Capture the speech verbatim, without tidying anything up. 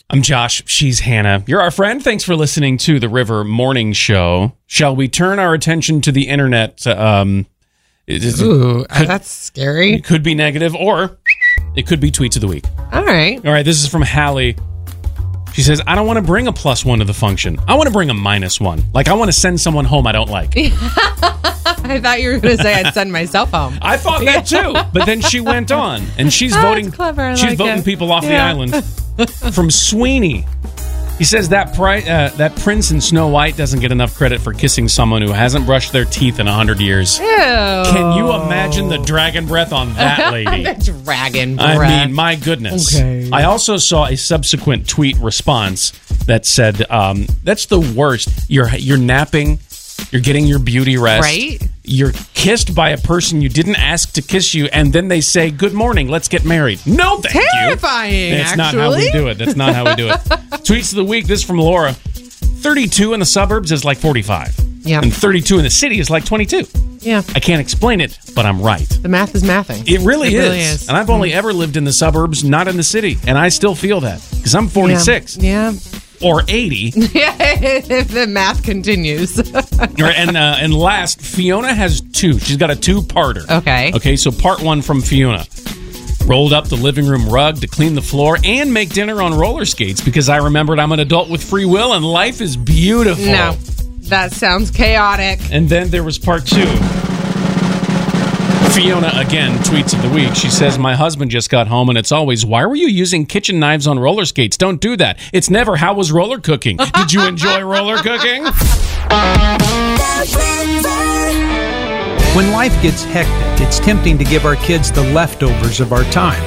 I'm Josh. She's Hannah. You're our friend. Thanks for listening to the River Morning Show. Shall we turn our attention to the internet? Um, it, Ooh, could, that's scary. It could be negative, or it could be tweets of the week. All right. All right, this is from Hallie. She says, I don't want to bring a plus one to the function. I want to bring a minus one. Like, I want to send someone home I don't like. I thought you were going to say I'd send myself home. I thought that too. But then she went on, and she's Oh, voting. that's clever. I She's like voting it. people off the Yeah. island. From Sweeney. He says that pri- uh, that Prince in Snow White doesn't get enough credit for kissing someone who hasn't brushed their teeth in a hundred years. Ew. Can you imagine the dragon breath on that lady? The dragon breath. I mean, my goodness. Okay. I also saw a subsequent tweet response that said, um, that's the worst. You're you're napping. You're getting your beauty rest. Right? You're kissed by a person you didn't ask to kiss you, and then they say, good morning, let's get married. No, thank you. Terrifying, That's actually. not how we do it. That's not how we do it. Tweets of the week. This is from Laura. thirty-two in the suburbs is like forty-five. Yeah. And thirty-two in the city is like twenty-two. Yeah. I can't explain it, but I'm right. The math is mathing. It really, It is. really is. And I've only ever lived in the suburbs, not in the city. And I still feel that because I'm forty-six Yeah. or eighty. Yeah. If the math continues. and uh, and last, Fiona has two. She's got a two-parter. Okay. Okay, so part one from Fiona. Rolled up the living room rug to clean the floor and make dinner on roller skates because I remembered I'm an adult with free will and life is beautiful. No. That sounds chaotic. And then there was part two. Fiona, again, tweets of the week. She says, my husband just got home and it's always, why were you using kitchen knives on roller skates? Don't do that. It's never, how was roller cooking? Did you enjoy roller cooking? When life gets hectic, it's tempting to give our kids the leftovers of our time.